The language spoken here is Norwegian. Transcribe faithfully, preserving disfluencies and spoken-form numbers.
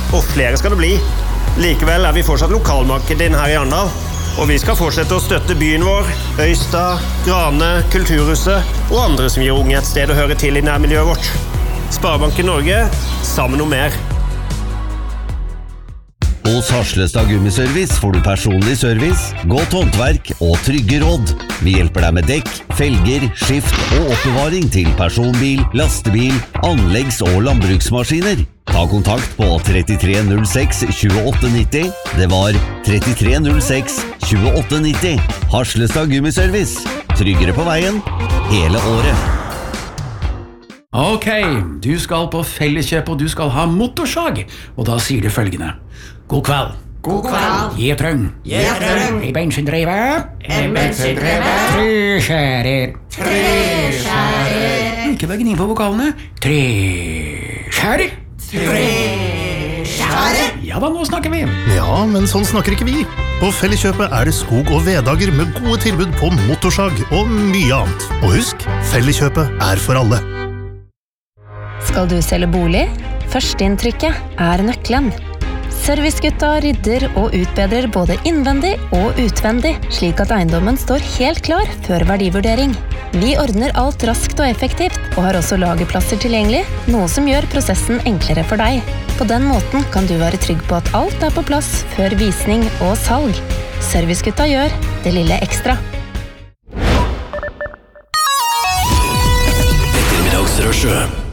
og flere skal det bli. Likevel er vi fortsatt lokalmarkedet inn her i Arendal, og vi skal fortsette å støtte byen vår, Øystad, Grane, Kulturhuset og andre som gir unge et sted å høre til i nærmiljøet vårt. Sparebanken Norge, sammen om mer. Hos Harslestad Gummiservice får du personlig service, godt håndverk og trygge råd. Vi hjelper deg med dekk, felger, skift og oppbevaring til personbil, lastebil, anleggs- og landbruksmaskiner. Ta kontakt på trettitre null seks tjueåtte nitti. Det var trettitre null seks tjueåtte nitti. Harslestad Gummiservice. Tryggere på veien hele året. Ok, du skal på Felleskjøp og du skal ha motorsag, og da sier du følgende. God kveld. God kveld. Gjetrøng. Gjetrøng. I bensindrevet. En bensindrevet. Treskjærer. Treskjærer. Ikke vegg inn på vokalene. Treskjærer. Treskjærer. Ja da, nå snakker vi. Ja, men sånn snakker ikke vi. På Felleskjøpet er det skog- og vedager med gode tilbud på motorsag og mye annet. Og husk, Felleskjøpet er for alle. Skal du selge bolig? Førsteinntrykket er nøkkelen. Servicegutta rydder og utbedrer både innvendig og utvendig, slik at eiendommen står helt klar før verdivurdering. Vi ordner alt raskt og effektivt, og har også lagerplasser tilgjengelig, noe som gjør prosessen enklere for deg. På den måten kan du være trygg på at alt er på plass før visning og salg. Servicegutta gjør det lille ekstra. Ettermiddagsrushet.